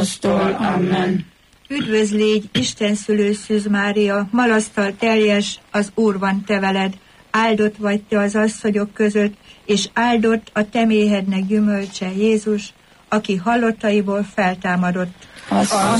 Amen. Üdvözl légy, Isten szülő Szűz Mária, malasztal teljes, az Úr van te veled, áldott vagy te az asszonyok között, és áldott a te méhednek gyümölcse, Jézus, aki halottaiból feltámadott.